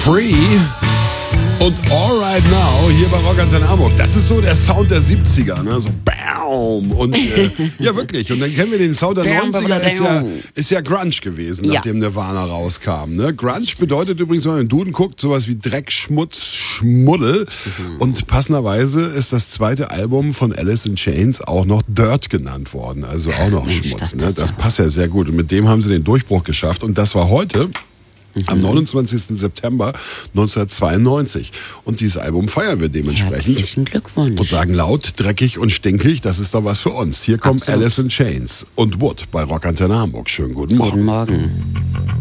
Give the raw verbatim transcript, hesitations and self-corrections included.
Free und All Right Now hier bei Rock Antenne Hamburg. Das ist so der Sound der siebziger, ne? So BAM! Und äh, ja, wirklich. Und dann kennen wir den Sound der neunziger. Ist ja, ist ja Grunge gewesen, Ja. nachdem Nirvana rauskam. Ne? Grunge bedeutet übrigens, wenn man in den Duden guckt, sowas wie Dreck, Schmutz, Schmuddel. Mhm. Und passenderweise ist das zweite Album von Alice in Chains auch noch Dirt genannt worden. Also auch noch Mensch, Schmutz. das Ne? passt Das ja. passt ja sehr gut. Und mit dem haben sie den Durchbruch geschafft. Und das war heute. Am neunundzwanzigsten September neunzehnhundertzweiundneunzig. Und dieses Album feiern wir dementsprechend. Herzlichen Glückwunsch. Und sagen laut, dreckig und stinkig, das ist doch was für uns. Hier kommen Absolut. Alice in Chains und Wood bei Rock Antenne Hamburg. Schönen guten Morgen. Guten Morgen.